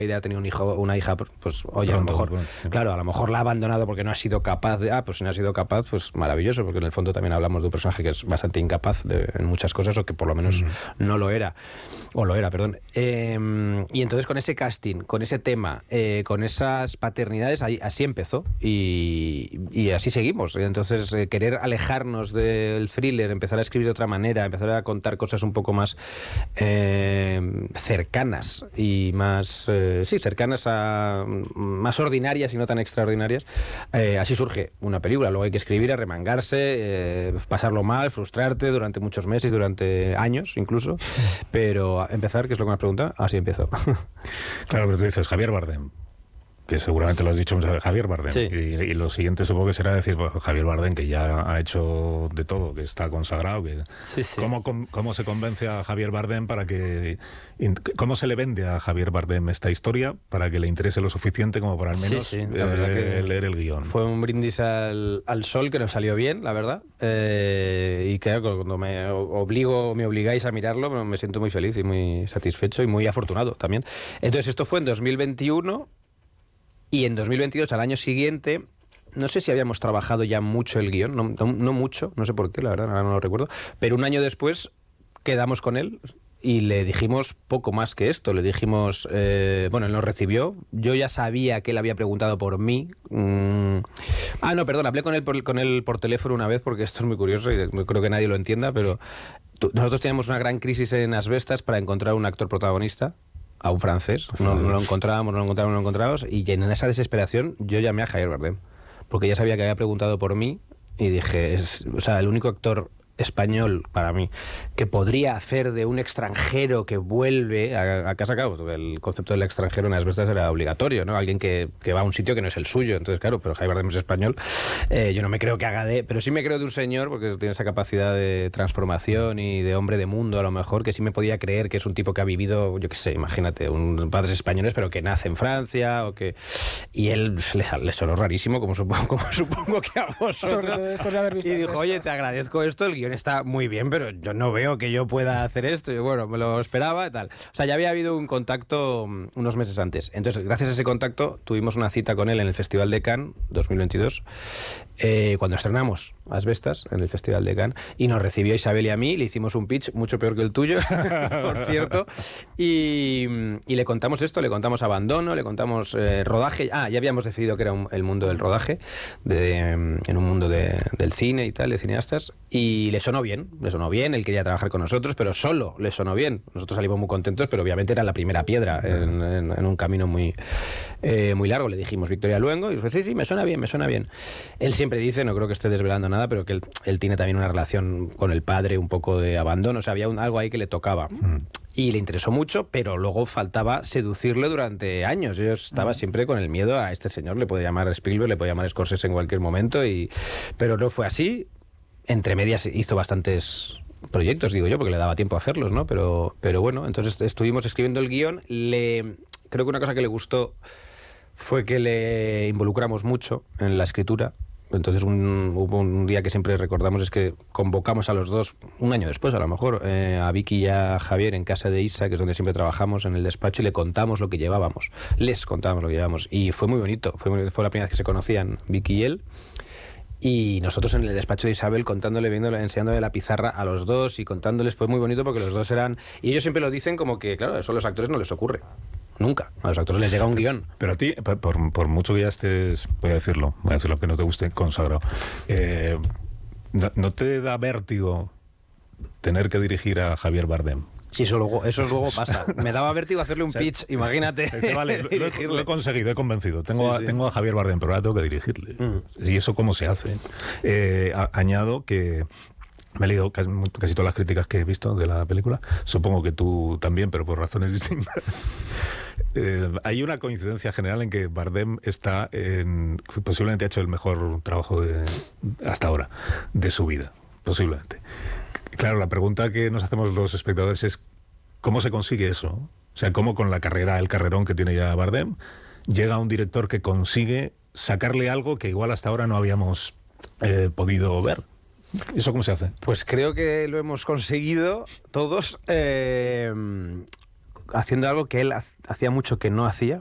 idea ha tenido un hijo, una hija, pues oye, Pronto, a lo mejor, bueno, sí. claro, a lo mejor la ha abandonado porque no ha sido capaz de, pues si no ha sido capaz, pues maravilloso, porque en el fondo también hablamos de un personaje que es bastante incapaz en muchas cosas, o que por lo menos no lo era, o lo era, perdón. Y entonces con ese casting, con ese tema, con esas paternidades, así empezó, y así seguimos. Entonces querer alejarnos del thriller, empezar a escribir de otra manera, empezar a contar cosas un poco más cercanas y más cercanas a más ordinarias y no tan extraordinarias, así surge una película. Luego hay que escribir, arremangarse, pasarlo mal, frustrarte durante muchos meses, durante años incluso, pero empezar, que es lo que me has preguntado, así empezó. Claro, pero tú dices Javier Bardem, que seguramente lo has dicho, Javier Bardem, Sí. y lo siguiente supongo que será decir, pues, Javier Bardem, que ya ha hecho de todo, que está consagrado, que Sí, sí. ¿Cómo se convence a Javier Bardem para que... ¿Cómo se le vende a Javier Bardem esta historia para que le interese lo suficiente como para al menos Sí, la verdad que leer el guión? fue un brindis al sol que nos salió bien, la verdad. Y claro, cuando me obligáis a mirarlo, me siento muy feliz y muy satisfecho y muy afortunado también. Entonces, esto fue en 2021 y en 2022, al año siguiente, no sé si habíamos trabajado ya mucho el guión, no mucho, no sé por qué, la verdad, ahora no lo recuerdo, pero un año después quedamos con él y le dijimos poco más que esto. Le dijimos, bueno, él nos recibió. Yo ya sabía que él había preguntado por mí. No, perdón, hablé con él por teléfono una vez, porque esto es muy curioso y no creo que nadie lo entienda, pero nosotros teníamos una gran crisis en Asbestas para encontrar un actor protagonista, a un francés. No lo encontrábamos, y en esa desesperación yo llamé a Javier Bardem, porque ya sabía que había preguntado por mí y dije, el único actor español para mí que podría hacer de un extranjero que vuelve a casa. Claro, el concepto del extranjero en Asbestas era obligatorio, ¿no? Alguien que va a un sitio que no es el suyo. Entonces, claro, pero Javier Bardem es español. Yo no me creo que haga pero sí me creo de un señor, porque tiene esa capacidad de transformación y de hombre de mundo, a lo mejor, que sí me podía creer que es un tipo que ha vivido, yo qué sé, imagínate, padres españoles, pero que nace en Francia, y él le sonó rarísimo, como supongo que a vosotros. Sobre todo después de haber visto Y dijo, Asbestas. oye, te agradezco esto, el guión está muy bien, pero yo no veo que yo pueda hacer esto. Y bueno, me lo esperaba y tal. O sea, ya había habido un contacto unos meses antes. Entonces, gracias a ese contacto, tuvimos una cita con él en el Festival de Cannes 2022, cuando estrenamos Asbestas en el Festival de Cannes, y nos recibió Isabel y a mí. Le hicimos un pitch mucho peor que el tuyo, por cierto, y le contamos esto, le contamos abandono, le contamos rodaje. Ya habíamos decidido que era el mundo del rodaje, en un mundo del cine y tal, de cineastas, y le sonó bien, él quería trabajar con nosotros, pero solo le sonó bien. Nosotros salimos muy contentos, pero obviamente era la primera piedra en un camino muy largo. Le dijimos Victoria Luengo, y dijo, sí, me suena bien. Él siempre dice, no creo que esté desvelando nada, pero que él tiene también una relación con el padre, un poco de abandono, o sea, había algo ahí que le tocaba. Y le interesó mucho, pero luego faltaba seducirle durante años. Yo estaba siempre con el miedo a este señor, le puede llamar Spielberg, le puede llamar Scorsese en cualquier momento, pero no fue así. Entre medias hizo bastantes proyectos, digo yo, porque le daba tiempo a hacerlos, ¿no? Pero bueno, entonces estuvimos escribiendo el guión. Creo que una cosa que le gustó fue que le involucramos mucho en la escritura. Entonces hubo un día que siempre recordamos, es que convocamos a los dos, un año después a lo mejor, a Vicky y a Javier en casa de Isa, que es donde siempre trabajamos, en el despacho, y les contábamos lo que llevábamos. Y fue muy bonito, fue la primera vez que se conocían Vicky y él. Y nosotros en el despacho de Isabel contándole, enseñándole la pizarra a los dos y contándoles, fue muy bonito porque los dos eran... Y ellos siempre lo dicen como que, claro, eso a los actores no les ocurre. Nunca. A los actores les llega un guión. Pero a ti, por mucho que ya estés, voy a decirlo que no te guste, consagrado, ¿no te da vértigo tener que dirigir a Javier Bardem? Sí, eso luego pasa. Me daba vértigo hacerle un pitch, imagínate. Vale, lo he conseguido, he convencido. Tengo a Javier Bardem, pero ahora tengo que dirigirle. ¿Y eso cómo se hace? Añado que me he leído casi todas las críticas que he visto de la película. Supongo que tú también, pero por razones distintas. Hay una coincidencia general en que Bardem posiblemente ha hecho el mejor trabajo hasta ahora de su vida, posiblemente. Claro, la pregunta que nos hacemos los espectadores es ¿cómo se consigue eso? O sea, ¿cómo con el carrerón que tiene ya Bardem llega un director que consigue sacarle algo que igual hasta ahora no habíamos podido ver? ¿Eso cómo se hace? Pues creo que lo hemos conseguido todos haciendo algo que él hacía mucho que no hacía,